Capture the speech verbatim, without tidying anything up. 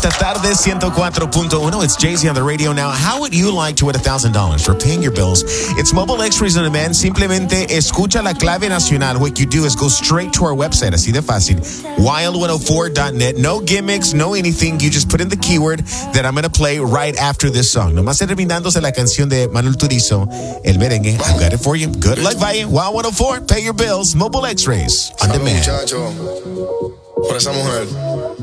esta tarde, ciento cuatro punto uno. It's Jay-Z on the radio now. How would you like to win one thousand dollars for paying your bills? It's Mobile X-Rays on Demand. Simplemente escucha la clave nacional. What you do is go straight to our website. Así de fácil. wild one oh four dot net. No gimmicks, no anything. You just put in the keyword that I'm going to play right after this song. Nomás terminándose la canción de Manuel Turizo, El Merengue. I've got it for you. Good luck, Valle. Wild one oh four. Pay your bills. Mobile X-Rays on Salud, Demand. muchacho, por esa mujer.